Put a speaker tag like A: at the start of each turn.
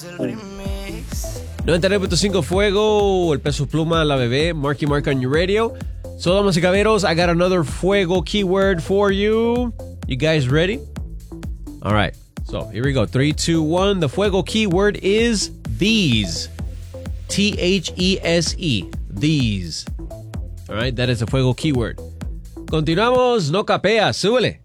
A: 99.5 Fuego, el Peso Pluma, La Bebé, Marky Mark on your radio. So, damas y caballeros, I got another Fuego keyword for you. You guys ready? All right. So, here we go. 3, 2, 1. The Fuego keyword is these. These. These. All right, that is the Fuego keyword. Continuamos, no capea, súbele.